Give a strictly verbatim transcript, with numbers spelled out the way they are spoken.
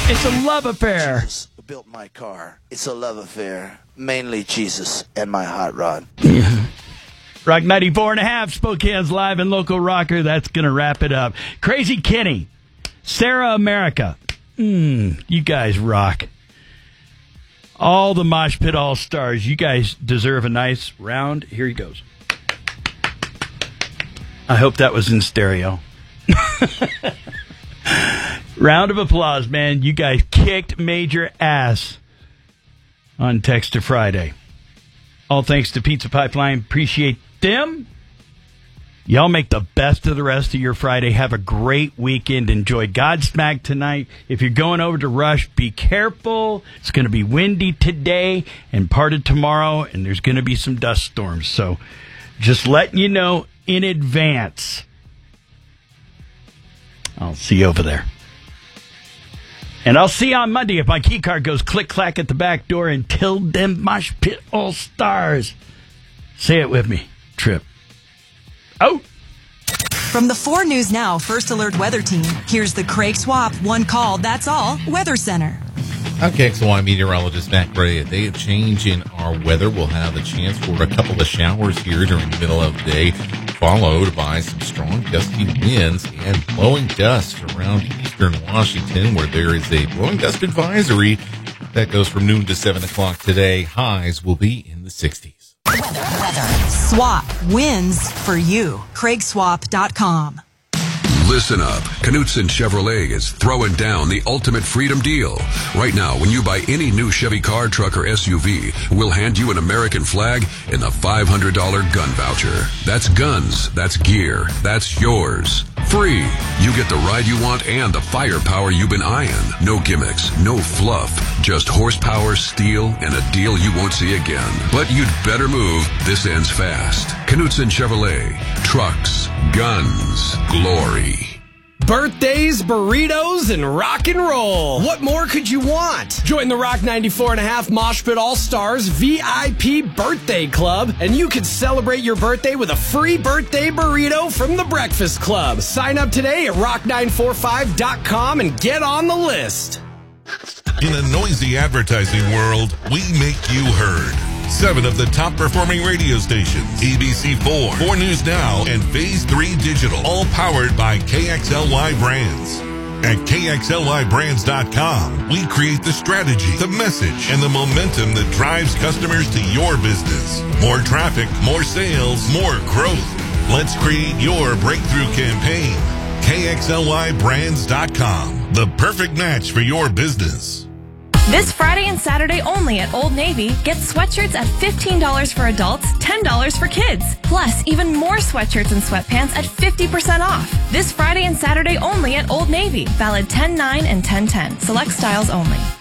It's a love affair. Jesus built my car. It's a love affair. Mainly Jesus and my hot rod. Rock ninety-four and a half, Spokane's live and local rocker. That's going to wrap it up. Crazy Kenny, Sarah America. Mm, you guys rock. All the Mosh Pit All-Stars. You guys deserve a nice round. Here he goes. I hope that was in stereo. Round of applause, man. You guys kicked major ass on Text to Friday. All thanks to Pizza Pipeline. Appreciate them. Y'all make the best of the rest of your Friday. Have a great weekend. Enjoy Godsmack tonight. If you're going over to Rush, be careful. It's going to be windy today and part of tomorrow, and there's going to be some dust storms. So just letting you know in advance. I'll see you over there. And I'll see you on Monday if my key card goes click-clack at the back door until them Mosh Pit All-Stars. Say it with me. Trip. Oh! From the four News Now First Alert Weather Team, here's the Craig Swap One Call, That's All Weather Center. I'm K X L Y meteorologist Matt Gray. A day of change in our weather. We'll have a chance for a couple of showers here during the middle of the day, followed by some strong gusty winds and blowing dust around eastern Washington, where there is a blowing dust advisory that goes from noon to seven o'clock today. Highs will be in the sixties. Weather, weather. Swap wins for you. Craig Swap dot com. Listen up. Knutson Chevrolet is throwing down the ultimate freedom deal. Right now, when you buy any new Chevy car, truck, or S U V, we'll hand you an American flag and a five hundred dollars gun voucher. That's guns. That's gear. That's yours. Free. You get the ride you want and the firepower you've been eyeing. No gimmicks. No fluff. Just horsepower, steel, and a deal you won't see again. But you'd better move. This ends fast. Knutson Chevrolet. Trucks. Guns. Glory. Birthdays, burritos, and rock and roll. What more could you want? Join the Rock ninety-four and a half Mosh Pit All-Stars V I P Birthday Club, and you can celebrate your birthday with a free birthday burrito from the Breakfast Club. Sign up today at rock nine four five dot com and get on the list. In a noisy advertising world, we make you heard. Seven of the top performing radio stations, A B C four, four News Now, and Phase three Digital, all powered by K X L Y Brands. At K X L Y brands dot com, we create the strategy, the message, and the momentum that drives customers to your business. More traffic, more sales, more growth. Let's create your breakthrough campaign. K X L Y brands dot com, the perfect match for your business. This Friday and Saturday only at Old Navy, get sweatshirts at fifteen dollars for adults, ten dollars for kids. Plus, even more sweatshirts and sweatpants at fifty percent off. This Friday and Saturday only at Old Navy. Valid ten nine and ten ten. Select styles only.